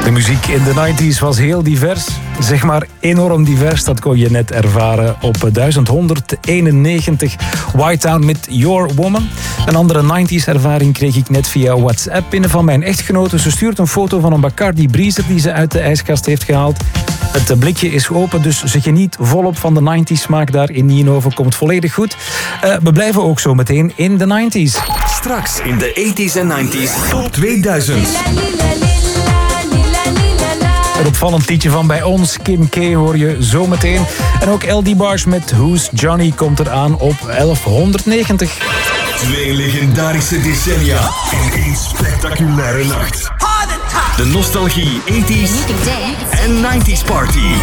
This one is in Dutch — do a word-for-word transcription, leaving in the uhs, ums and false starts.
De muziek in de negentig was heel divers. Zeg maar enorm divers, dat kon je net ervaren op duizend honderdeenennegentig. White Town met Your Woman. Een andere negentig ervaring kreeg ik net via WhatsApp binnen van mijn echtgenote. Ze stuurt een foto van een Bacardi Breezer die ze uit de ijskast heeft gehaald. Het blikje is open, dus ze geniet volop van de negentig smaak daar in Nienhoven. Komt volledig goed. Uh, we blijven ook zo meteen in de negentig. Straks in de tachtiger en negentiger top tweeduizend. Een opvallend liedje van bij ons, Kim K, hoor je zo meteen. En ook L D Bars met Who's Johnny komt eraan op elfhonderdnegentig. Twee legendarische decennia in één spectaculaire nacht. De nostalgie tachtiger en negentig party.